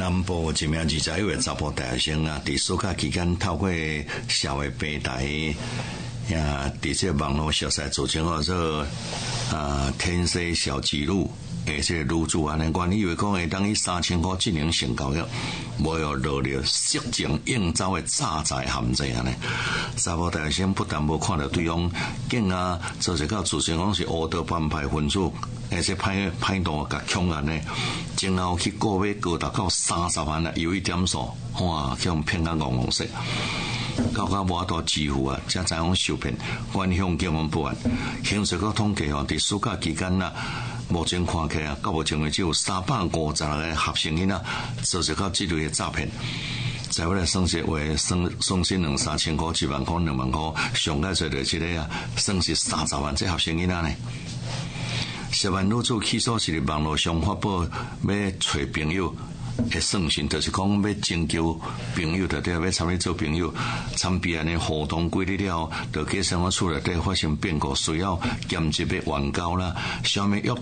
南部一名21岁查甫大学生啊，伫暑假期间透过社会平台呀，伫这网络小赛组成做天使小纪录。这个女主安尼，原以为讲会当以3000块进行性交易，无有落了色情应招的诈财陷阱安尼。查甫大学生不但无看到对方，竟做一个自称讲是乌道帮派分子，而且歹度甲抢案呢，前后去购买高达到30万的游戏点数，哇，去互骗到戆戆色。到无法度支付啊，才知影受骗，反向警方报案。刑事局统计伫暑假期间目前看起来到目前为止有356个学生囡仔做一个这类的诈骗，在为了损失为损失2-3千块、1万块、2万块，上届做到这个损失30万，这学生囡仔呢。涉案女子起诉是伫网络上发布要找朋友。会算性就是讲要征求朋友，就要参与做朋友，参备安尼互动几日了，就计生活处内底发生变故，需要兼职的援交啦，什么约